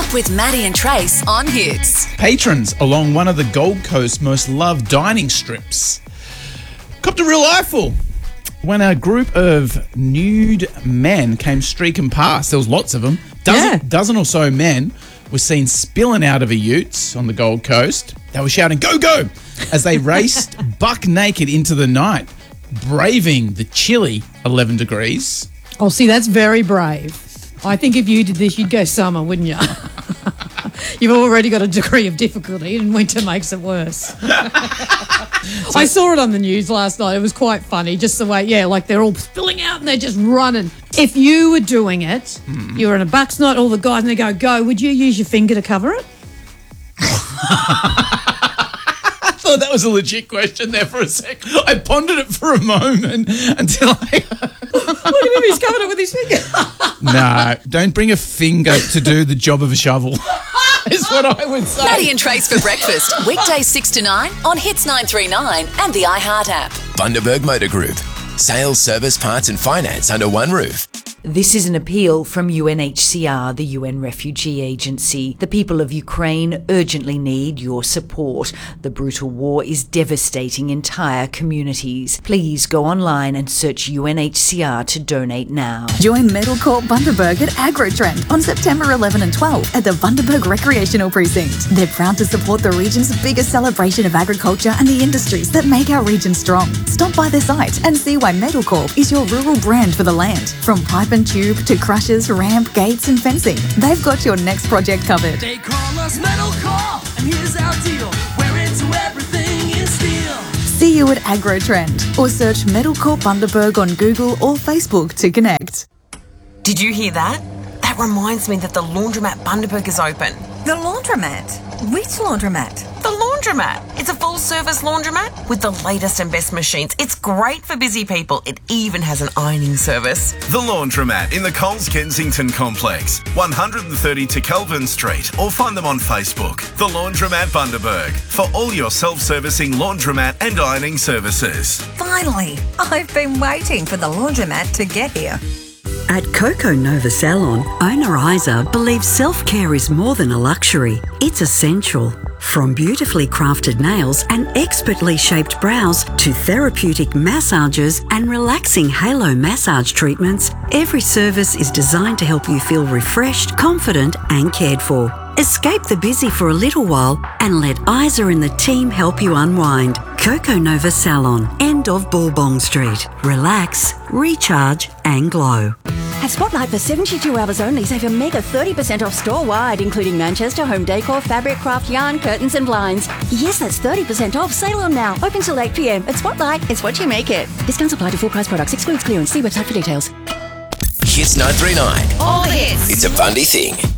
Up with Maddie and Trace on Hits. Patrons along one of the Gold Coast's most loved dining strips copped a real eyeful when a group of nude men came streaking past. There was lots of them. Dozen or so men were seen spilling out of a ute on the Gold Coast. They were shouting, "Go, go!" as they raced buck naked into the night, braving the chilly 11 degrees. Oh, see, that's very brave. I think if you did this, you'd go summer, wouldn't you? You've already got a degree of difficulty and winter makes it worse. I saw it on the news last night. It was quite funny, just the way, like they're all spilling out and they're just running. If you were doing it, you were in a buck's night, all the guys, and they go, would you use your finger to cover it? I thought that was a legit question there for a sec. I pondered it for a moment until I... What do you mean he's covered it with his finger? No, don't bring a finger to do the job of a shovel, is what I would say. Maddie and Trace for breakfast, weekdays 6 to 9 on Hits 939 and the iHeart app. Bundaberg Motor Group. Sales, service, parts and finance under one roof. This is an appeal from UNHCR, the UN Refugee Agency. The people of Ukraine urgently need your support. The brutal war is devastating entire communities. Please go online and search UNHCR to donate now. Join Metalcorp Bundaberg at AgroTrend on September 11 and 12 at the Bundaberg Recreational Precinct. They're proud to support the region's biggest celebration of agriculture and the industries that make our region strong. Stop by their site and see why Metalcorp is your rural brand for the land. From pipe and tube to crushers, ramp, gates and fencing, they've got your next project covered. They call us Metalcorp, and here's our deal. We're into everything in steel. See you at AgroTrend or search Metalcorp Bundaberg on Google or Facebook to connect. Did you hear that? That reminds me that the laundromat Bundaberg is open. The laundromat? Which laundromat? The laundromat. It's a full-service laundromat with the latest and best machines. It's great for busy people. It even has an ironing service. The Laundromat in the Coles Kensington Complex, 130 to Kelvin Street, or find them on Facebook. The Laundromat Bundaberg, for all your self-servicing laundromat and ironing services. Finally, I've been waiting for the laundromat to get here. At Coco Nova Salon, owner Isa believes self-care is more than a luxury, it's essential. From beautifully crafted nails and expertly shaped brows to therapeutic massages and relaxing halo massage treatments, every service is designed to help you feel refreshed, confident and cared for. Escape the busy for a little while and let Isa and the team help you unwind. Coco Nova Salon, end of Bourbon Street. Relax, recharge and glow. At Spotlight for 72 hours only, save a mega 30% off store-wide, including Manchester, home decor, fabric, craft, yarn, curtains and blinds. Yes, that's 30% off. Sale on now. Open till 8 p.m. At Spotlight, it's what you make it. Discounts apply to full price products. Excludes clearance. See website for details. Hits 939. All the hits. It's a Bundy thing.